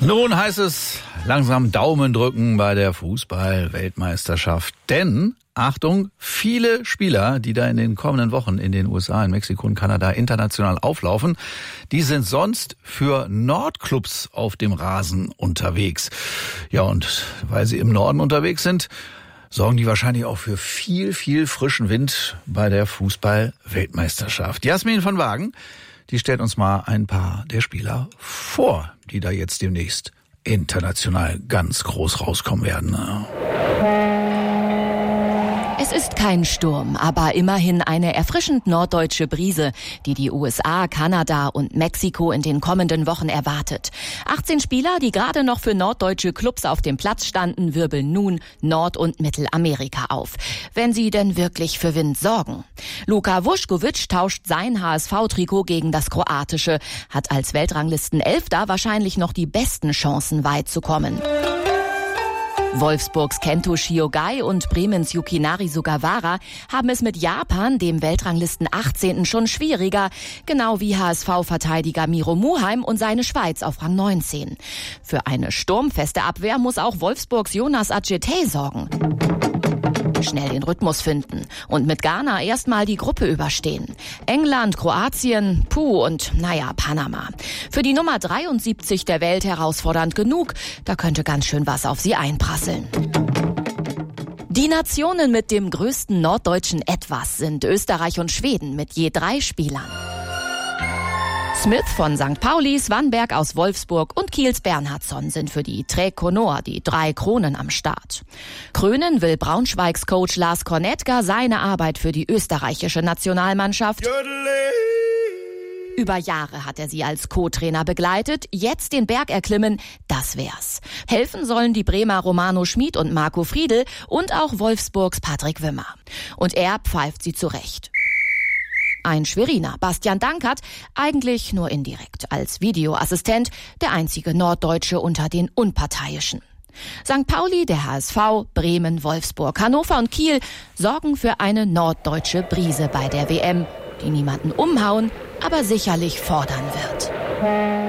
Nun heißt es langsam Daumen drücken bei der Fußball-Weltmeisterschaft. Denn, Achtung, viele Spieler, die da in den kommenden Wochen in den USA, in Mexiko und Kanada international auflaufen, die sind sonst für Nordclubs auf dem Rasen unterwegs. Ja, und weil sie im Norden unterwegs sind, sorgen die wahrscheinlich auch für viel, viel frischen Wind bei der Fußball-Weltmeisterschaft. Jasmin von Wagen, die stellt uns mal ein paar der Spieler vor, die da jetzt demnächst international ganz groß rauskommen werden. Es ist kein Sturm, aber immerhin eine erfrischend norddeutsche Brise, die die USA, Kanada und Mexiko in den kommenden Wochen erwartet. 18 Spieler, die gerade noch für norddeutsche Clubs auf dem Platz standen, wirbeln nun Nord- und Mittelamerika auf. Wenn sie denn wirklich für Wind sorgen. Luka Vuskovic tauscht sein HSV-Trikot gegen das kroatische, hat als Weltranglisten-Elfter wahrscheinlich noch die besten Chancen, weit zu kommen. Wolfsburgs Kento Shiogai und Bremens Yukinari Sugawara haben es mit Japan, dem Weltranglisten 18. schon schwieriger, genau wie HSV-Verteidiger Miro Muheim und seine Schweiz auf Rang 19. Für eine sturmfeste Abwehr muss auch Wolfsburgs Jonas Adjetey sorgen. Schnell den Rhythmus finden und mit Ghana erstmal die Gruppe überstehen. England, Kroatien, und Panama. Für die Nummer 73 der Welt herausfordernd genug, da könnte ganz schön was auf sie einprasseln. Die Nationen mit dem größten norddeutschen Etwas sind Österreich und Schweden mit je 3 Spielern. Smith von St. Pauli, Svanberg aus Wolfsburg und Kiels Bernhardsson sind für die Trek-Konor die 3 Kronen am Start. Krönen will Braunschweigs Coach Lars Kornetka seine Arbeit für die österreichische Nationalmannschaft. Über Jahre hat er sie als Co-Trainer begleitet, jetzt den Berg erklimmen, das wär's. Helfen sollen die Bremer Romano Schmid und Marco Friedl und auch Wolfsburgs Patrick Wimmer. Und er pfeift sie zurecht. Ein Schweriner, Bastian Dankert, eigentlich nur indirekt, als Videoassistent, der einzige Norddeutsche unter den Unparteiischen. St. Pauli, der HSV, Bremen, Wolfsburg, Hannover und Kiel sorgen für eine norddeutsche Brise bei der WM, die niemanden umhauen, aber sicherlich fordern wird.